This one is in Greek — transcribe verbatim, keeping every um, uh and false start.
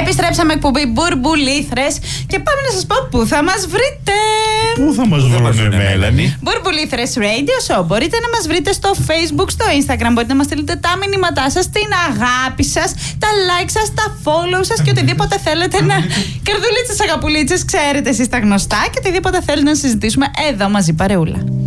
Επιστρέψαμε εκπομπή Μπουρμπουλήθρες και πάμε να σας πω πού θα μας βρείτε. Πού θα μας βρουν, Μέλανη? Μπουρμπουλήθρες Radio Show. Μπορείτε να μας βρείτε στο Facebook, στο Instagram. Μπορείτε να μας στείλετε τα μηνύματά σας, την αγάπη σας, τα like σας, τα follow σας και οτιδήποτε θέλετε να. Καρδουλίτσες, αγαπουλίτσες, ξέρετε εσείς τα γνωστά και οτιδήποτε θέλετε να συζητήσουμε εδώ μαζί παρεούλα.